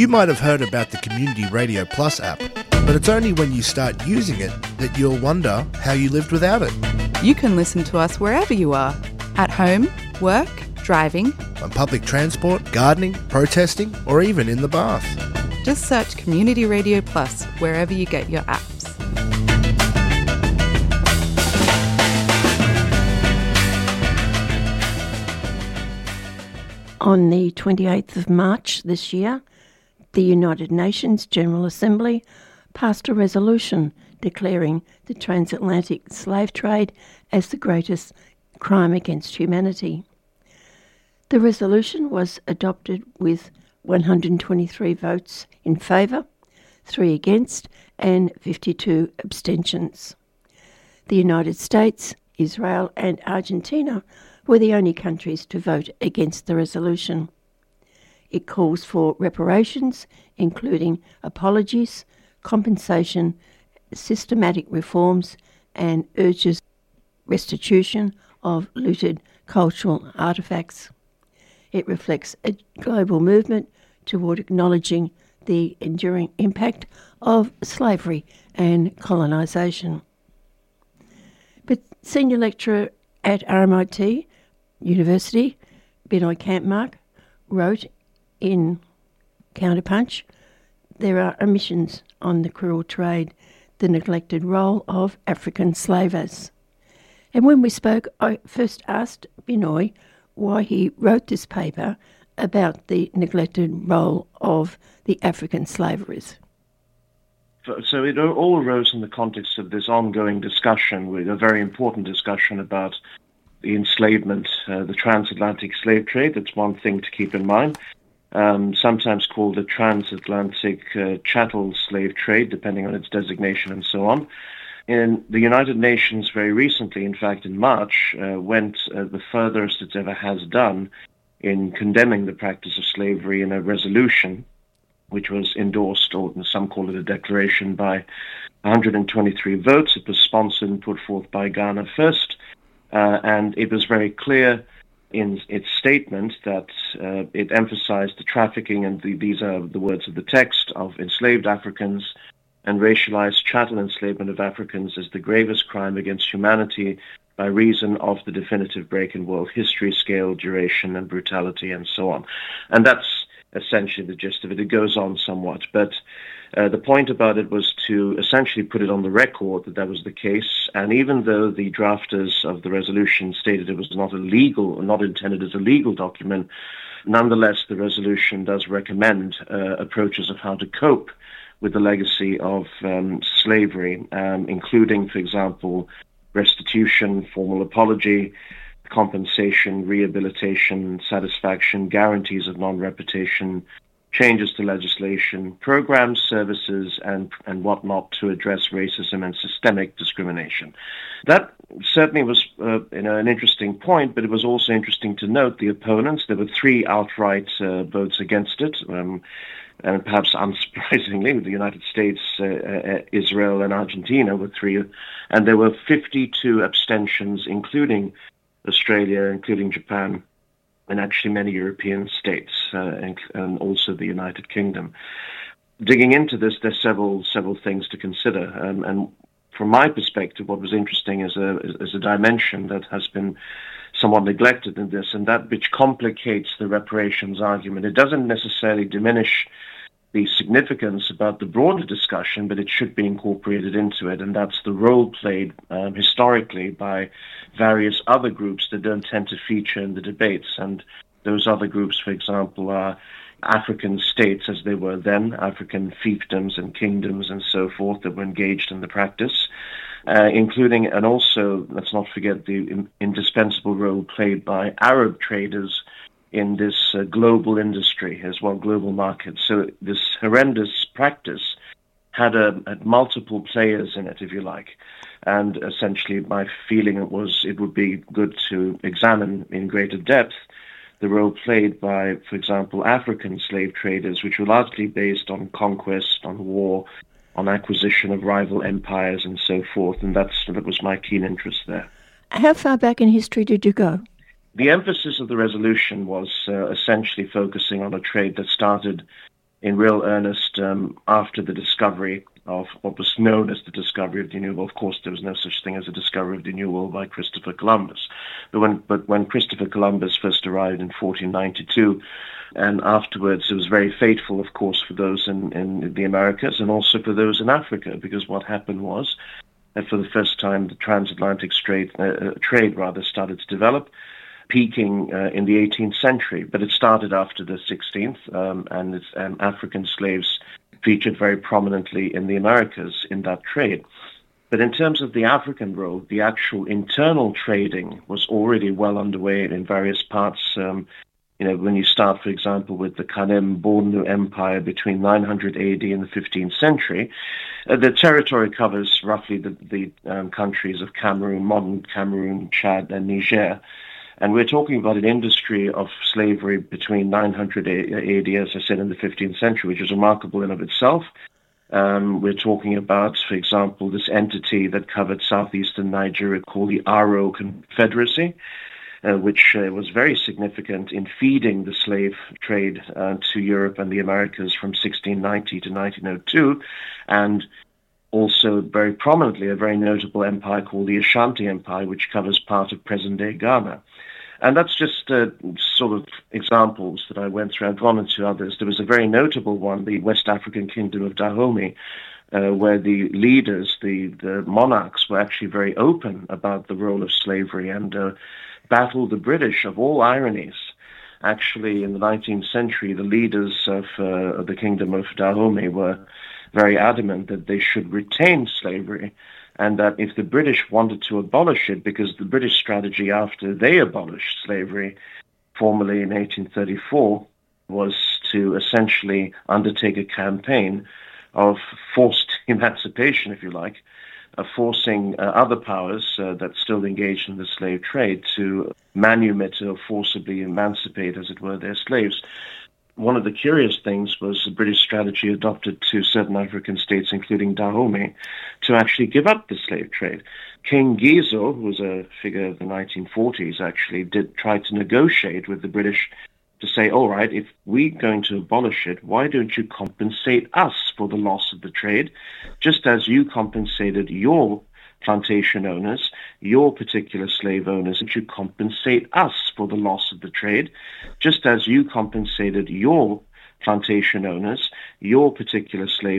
You might have heard about the Community Radio Plus app, but it's only when you start using it that you'll wonder how you lived without it. You can listen to us wherever you are, at home, work, driving, On public transport, gardening, protesting, or even in the bath. just search Community Radio Plus wherever you get your apps. On the 28th of March this year, the United Nations General Assembly passed a resolution declaring the transatlantic slave trade as the greatest crime against humanity. The resolution was adopted with 123 votes in favour, 3 against and 52 abstentions. The United States, Israel and Argentina were the only countries to vote against the resolution. It calls for reparations, including apologies, compensation, systematic reforms, and urges restitution of looted cultural artefacts. It reflects a global movement toward acknowledging the enduring impact of slavery and colonisation. But senior lecturer at RMIT University, Binoy Kampmark, wrote in Counterpunch, there are omissions on the cruel trade, the neglected role of African slavers. And when we spoke, I first asked Binoy why he wrote this paper about the neglected role of the African slavers. So it all arose in the context of this ongoing discussion, with a very important discussion about the enslavement, the transatlantic slave trade. That's one thing to keep in mind. Sometimes called the transatlantic chattel slave trade, depending on its designation and so on. And the United Nations very recently, in fact in March, went the furthest it ever has done in condemning the practice of slavery in a resolution, which was endorsed, or some call it a declaration, by 123 votes. It was sponsored and put forth by Ghana first, and it was very clear in its statement that it emphasized the trafficking, and these are the words of the text, of enslaved Africans and racialized chattel enslavement of Africans as the gravest crime against humanity by reason of the definitive break in world history, scale, duration, and brutality, and so on. And that's essentially the gist of it. It goes on somewhat, but the point about it was to essentially put it on the record that that was the case. And even though the drafters of the resolution stated it was not illegal, or not intended as a legal document, nonetheless the resolution does recommend approaches of how to cope with the legacy of slavery, including, for example, restitution, formal apology, compensation, rehabilitation, satisfaction, guarantees of non-repetition, changes to legislation, programs, services, and whatnot to address racism and systemic discrimination. That certainly was an interesting point, but it was also interesting to note the opponents. There were 3 outright votes against it, and perhaps unsurprisingly, the United States, Israel, and Argentina were 3, and there were 52 abstentions, including Australia, including Japan, and actually many European states, and also the United Kingdom. Digging into this, there's several things to consider, and from my perspective, what was interesting is a dimension that has been somewhat neglected in this, and that which complicates the reparations argument. It doesn't necessarily diminish the significance about the broader discussion, but it should be incorporated into it, and that's the role played historically by various other groups that don't tend to feature in the debates. And those other groups, for example, are African states as they were then, African fiefdoms and kingdoms and so forth that were engaged in the practice, including, and also, let's not forget, the indispensable role played by Arab traders in this global industry as well, global market. So this horrendous practice had multiple players in it, if you like. And essentially my feeling was it would be good to examine in greater depth the role played by, for example, African slave traders, which were largely based on conquest, on war, on acquisition of rival empires and so forth. And that was my keen interest there. How far back in history did you go? The emphasis of the resolution was essentially focusing on a trade that started in real earnest after the discovery of what was known as the discovery of the New World. Of course, there was no such thing as a discovery of the New World by Christopher Columbus. But when Christopher Columbus first arrived in 1492, and afterwards it was very fateful, of course, for those in the Americas and also for those in Africa, because what happened was that for the first time the transatlantic trade started to develop, peaking in the 18th century. But it started after the 16th, and African slaves featured very prominently in the Americas in that trade. But in terms of the African role, the actual internal trading was already well underway in various parts. When you start, for example, with the Kanem-Bornu Empire between 900 AD and the 15th century, the territory covers roughly the countries of Cameroon, modern Cameroon, Chad, and Niger. And we're talking about an industry of slavery between 900 AD, as I said, in the 15th century, which is remarkable in of itself. We're talking about, for example, this entity that covered southeastern Nigeria called the Aro Confederacy, which was very significant in feeding the slave trade to Europe and the Americas from 1690 to 1902, and also very prominently a very notable empire called the Ashanti Empire, which covers part of present-day Ghana. And that's just sort of examples that I went through. I've gone into others. There was a very notable one, the West African Kingdom of Dahomey, where the leaders, the monarchs, were actually very open about the role of slavery and battled the British of all ironies. Actually, in the 19th century, the leaders of the Kingdom of Dahomey were very adamant that they should retain slavery, and that if the British wanted to abolish it, because the British strategy after they abolished slavery formally in 1834 was to essentially undertake a campaign of forced emancipation, if you like, forcing other powers that still engaged in the slave trade to manumit or forcibly emancipate, as it were, their slaves. One of the curious things was the British strategy adopted to certain African states, including Dahomey, to actually give up the slave trade. King Gizo, who was a figure of the 1940s, actually did try to negotiate with the British to say, all right, if we're going to abolish it, why don't you compensate us for the loss of the trade, just as you compensated your plantation owners, your particular slave owners, that you compensate us for the loss of the trade, just as you compensated your plantation owners, your particular slave